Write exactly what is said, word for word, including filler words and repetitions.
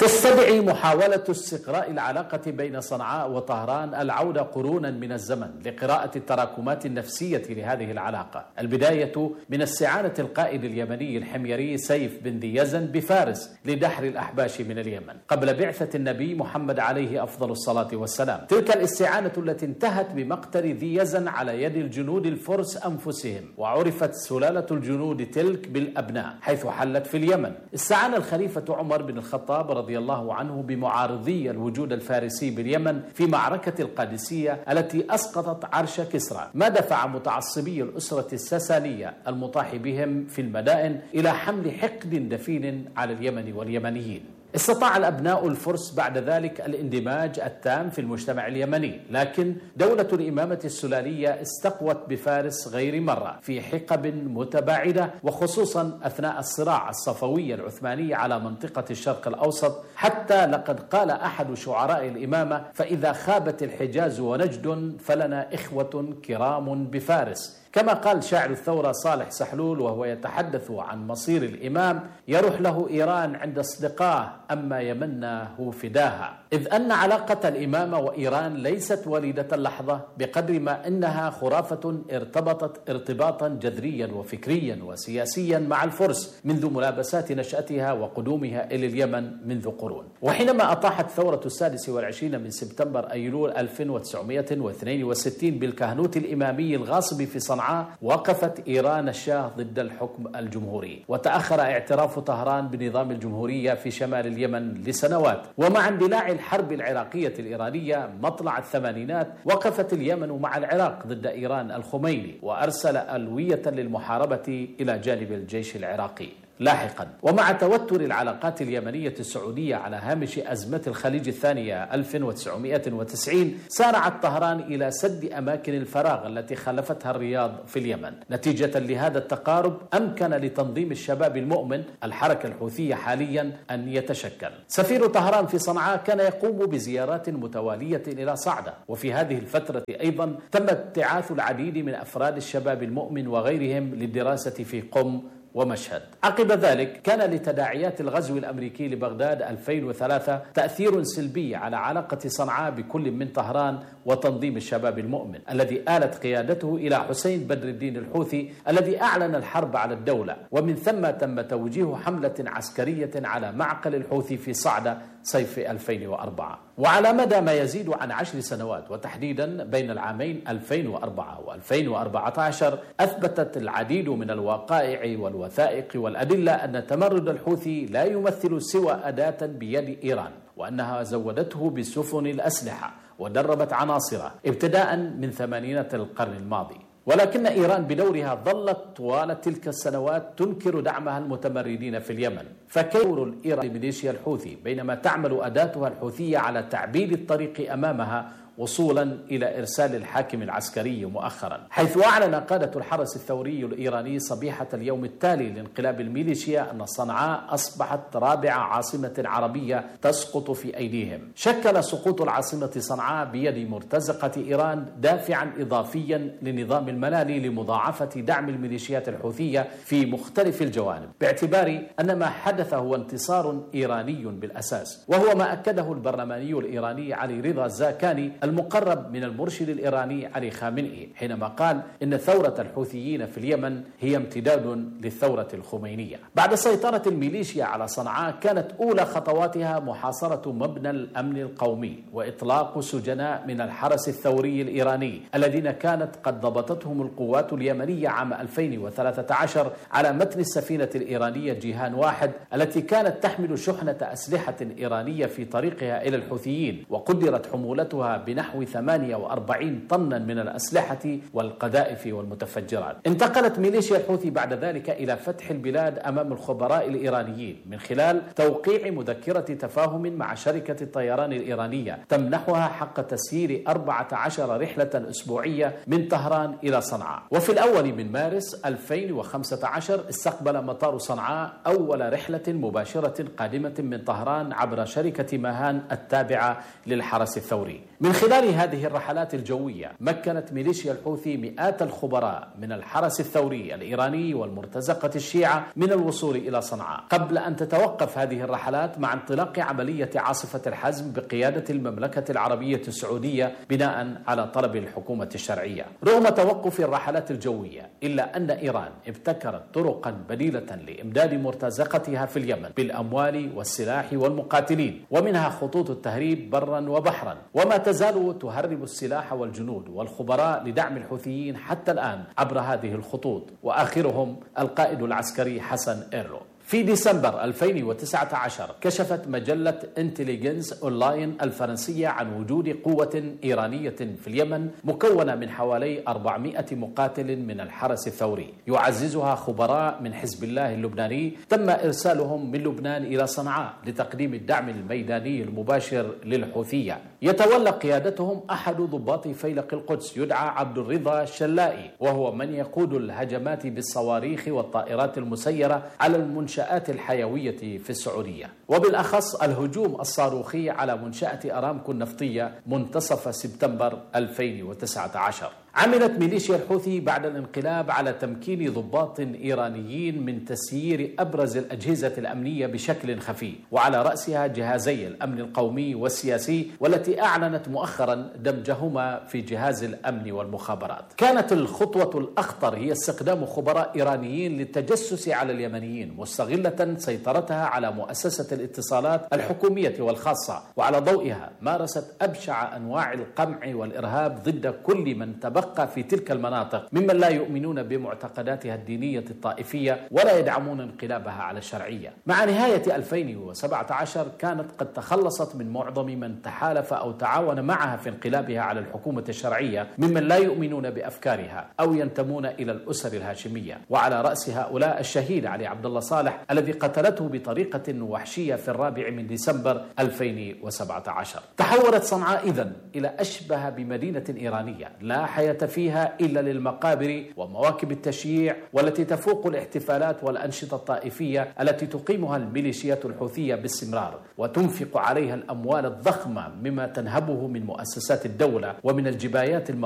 تستدعي محاولة استقراء العلاقة بين صنعاء وطهران العودة قرونا من الزمن لقراءة التراكمات النفسية لهذه العلاقة. البداية من استعانة القائد اليمني الحميري سيف بن ذي يزن بفارس لدحر الأحباش من اليمن قبل بعثة النبي محمد عليه أفضل الصلاة والسلام. تلك الاستعانة التي انتهت بمقتل ذي يزن على يد الجنود الفرس أنفسهم، وعرفت سلالة الجنود تلك بالأبناء حيث حلت في اليمن. استعان الخليفة عمر بن الخطاب رضي الله عنه بمعارضي الوجود الفارسي باليمن في معركة القادسية التي أسقطت عرش كسرى، ما دفع متعصبي الأسرة الساسانية المطاح بهم في المدائن إلى حمل حقد دفين على اليمن واليمنيين. استطاع الأبناء الفرس بعد ذلك الاندماج التام في المجتمع اليمني، لكن دولة الإمامة السلالية استقوت بفارس غير مرة في حقب متباعدة، وخصوصا أثناء الصراع الصفوي العثماني على منطقة الشرق الأوسط، حتى لقد قال أحد شعراء الإمامة: فإذا خابت الحجاز ونجد فلنا إخوة كرام بفارس. كما قال شاعر الثورة صالح سحلول وهو يتحدث عن مصير الإمام: يروح له إيران عند أصدقاه أما يمناه فداها. إذ أن علاقة الإمامة وإيران ليست وليدة اللحظة بقدر ما أنها خرافة ارتبطت ارتباطا جذريا وفكريا وسياسيا مع الفرس منذ ملابسات نشأتها وقدومها إلى اليمن منذ قرون. وحينما أطاحت ثورة السادس والعشرين من سبتمبر أيلول ألف وتسعمائة واثنين وستين بالكهنوت الإمامي الغاصب في صنعاء، وقفت إيران الشاه ضد الحكم الجمهوري، وتأخر اعتراف طهران بنظام الجمهورية في شمال اليمن لسنوات. ومع اندلاع الحرب العراقية الإيرانية مطلع الثمانينات، وقفت اليمن مع العراق ضد إيران الخميني، وأرسل ألوية للمحاربة إلى جانب الجيش العراقي. لاحقا، ومع توتر العلاقات اليمنية السعودية على هامش أزمة الخليج الثانية ألف وتسعمائة وتسعين، سارعت طهران إلى سد أماكن الفراغ التي خلفتها الرياض في اليمن. نتيجة لهذا التقارب أمكن لتنظيم الشباب المؤمن الحركة الحوثية حاليا أن يتشكل. سفير طهران في صنعاء كان يقوم بزيارات متوالية إلى صعدة، وفي هذه الفترة أيضا تم ابتعاث العديد من أفراد الشباب المؤمن وغيرهم للدراسة في قم ومشهد. عقب ذلك كان لتداعيات الغزو الأمريكي لبغداد ألفين وثلاثة تأثير سلبي على علاقة صنعاء بكل من طهران وتنظيم الشباب المؤمن الذي آلت قيادته إلى حسين بدر الدين الحوثي الذي أعلن الحرب على الدولة، ومن ثم تم توجيه حملة عسكرية على معقل الحوثي في صعدة صيف ألفين وأربعة. وعلى مدى ما يزيد عن عشر سنوات، وتحديدا بين العامين ألفين وأربعة وألفين وأربعة عشر، أثبتت العديد من الوقائع والوثائق والأدلة أن تمرد الحوثي لا يمثل سوى أداة بيد إيران، وأنها زودته بسفن الأسلحة ودربت عناصره ابتداء من ثمانينات القرن الماضي. ولكن إيران بدورها ظلت طوال تلك السنوات تنكر دعمها المتمردين في اليمن. فكيف الإيران لميليشيا الحوثي بينما تعمل أداتها الحوثية على تعبيد الطريق أمامها وصولا إلى إرسال الحاكم العسكري مؤخرا، حيث أعلن قادة الحرس الثوري الإيراني صبيحة اليوم التالي لانقلاب الميليشيا أن صنعاء أصبحت رابع عاصمة عربية تسقط في أيديهم. شكل سقوط العاصمة صنعاء بيد مرتزقة إيران دافعا إضافيا لنظام الملالي لمضاعفة دعم الميليشيات الحوثية في مختلف الجوانب، باعتبار أن ما حدث هو انتصار إيراني بالأساس، وهو ما أكده البرلماني الإيراني علي رضا الزاكاني المقرب من المرشد الإيراني علي خامنئي حينما قال إن ثورة الحوثيين في اليمن هي امتداد للثورة الخمينية. بعد سيطرة الميليشيا على صنعاء كانت أولى خطواتها محاصرة مبنى الأمن القومي وإطلاق سجناء من الحرس الثوري الإيراني الذين كانت قد ضبطتهم القوات اليمنية عام ألفين وثلاثة عشر على متن السفينة الإيرانية جيهان واحد التي كانت تحمل شحنة أسلحة إيرانية في طريقها إلى الحوثيين، وقدرت حمولتها بنحو ثمانية وأربعين طنا من الأسلحة والقذائف والمتفجرات. انتقلت ميليشيا الحوثي بعد ذلك إلى فتح البلاد أمام الخبراء الإيرانيين من خلال توقيع مذكرة تفاهم مع شركة الطيران الإيرانية تمنحها حق تسيير أربعة عشر رحلة أسبوعية من طهران إلى صنعاء. وفي الأول من مارس ألفين وخمسة عشر استقبل مطار صنعاء أول رحلة مباشرة قادمة من طهران عبر شركة ماهان التابعة للحرس الثوري. من خلال هذه الرحلات الجوية مكنت ميليشيا الحوثي مئات الخبراء من الحرس الثوري الإيراني والمرتزقة الشيعة من الوصول إلى صنعاء، قبل أن تتوقف هذه الرحلات مع انطلاق عملية عاصفة الحزم بقيادة المملكة العربية السعودية بناء على طلب الحكومة الشرعية. رغم توقف الرحلات الجوية إلا أن إيران ابتكرت طرقا بديلة لإمداد مرتزقتها في اليمن بالأموال والسلاح والمقاتلين، ومنها خطوط التهريب برا وبحرا، وما تزال تهرب السلاح والجنود والخبراء لدعم الحوثيين حتى الآن عبر هذه الخطوط، وآخرهم القائد العسكري حسن إيرلو. في ديسمبر ألفين وتسعة عشر كشفت مجلة انتليجنس أونلاين الفرنسية عن وجود قوة إيرانية في اليمن مكونة من حوالي أربعمائة مقاتل من الحرس الثوري، يعززها خبراء من حزب الله اللبناني تم إرسالهم من لبنان إلى صنعاء لتقديم الدعم الميداني المباشر للحوثية. يتولى قيادتهم أحد ضباط فيلق القدس يدعى عبد الرضا الشلائي، وهو من يقود الهجمات بالصواريخ والطائرات المسيرة على المنشآت الحيوية في السعودية، وبالأخص الهجوم الصاروخي على منشأة أرامكو النفطية منتصف سبتمبر ألفين وتسعة عشر. عملت ميليشيا الحوثي بعد الانقلاب على تمكين ضباط إيرانيين من تسيير أبرز الأجهزة الأمنية بشكل خفي، وعلى رأسها جهازي الأمن القومي والسياسي، والتي أعلنت مؤخرا دمجهما في جهاز الأمن والمخابرات. كانت الخطوة الأخطر هي استخدام خبراء إيرانيين للتجسس على اليمنيين، مستغلة سيطرتها على مؤسسة الاتصالات الحكومية والخاصة، وعلى ضوئها مارست أبشع أنواع القمع والإرهاب ضد كل من تبقى في تلك المناطق ممن لا يؤمنون بمعتقداتها الدينية الطائفية ولا يدعمون انقلابها على الشرعية. مع نهاية ألفين وسبعة عشر كانت قد تخلصت من معظم من تحالف أو تعاون معها في انقلابها على الحكومة الشرعية ممن لا يؤمنون بأفكارها أو ينتمون إلى الأسر الهاشمية، وعلى رأس هؤلاء الشهيد علي عبد الله صالح الذي قتلته بطريقة وحشية في الرابع من ديسمبر ألفين وسبعة عشر. تحولت صنعاء إذن إلى أشبه بمدينة إيرانية لا حياة فيها إلا للمقابر ومواكب التشييع، والتي تفوق الاحتفالات والأنشطة الطائفية التي تقيمها الميليشيات الحوثية باستمرار، وتنفق عليها الأموال الضخمة مما تنهبه من مؤسسات الدولة ومن الجبايات